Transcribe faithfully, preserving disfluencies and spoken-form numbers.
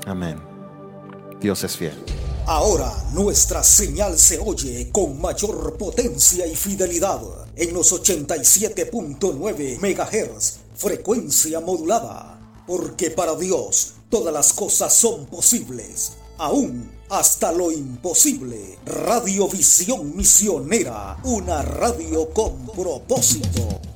Amén. Dios es fiel. Ahora nuestra señal se oye con mayor potencia y fidelidad en los ochenta y siete punto nueve megahertz, frecuencia modulada. Porque para Dios todas las cosas son posibles, aún hasta lo imposible. Radiovisión Misionera, una radio con propósito.